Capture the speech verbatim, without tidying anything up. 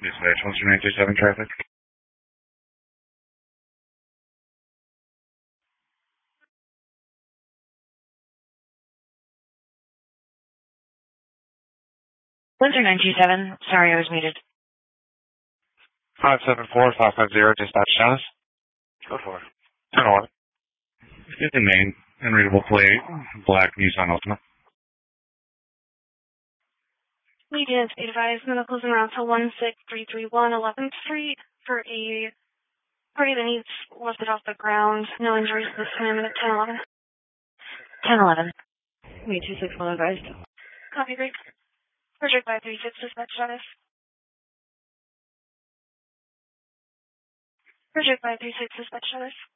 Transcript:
Dispatch, one two nine two seven traffic. one three nine two seven. Sorry, I was muted. five seven four five five zero, dispatch status. Go for it. ten eleven. Get the name, unreadable plate, black Nissan Altima. Medians, be advised, medicals en route to one six three three one eleventh Street for a party that needs lifted off the ground. No injuries this time at ten eleven. ten eleven. Me two six one advised. Copy, great. Project five three six, dispatch status. Project five three six, dispatch status.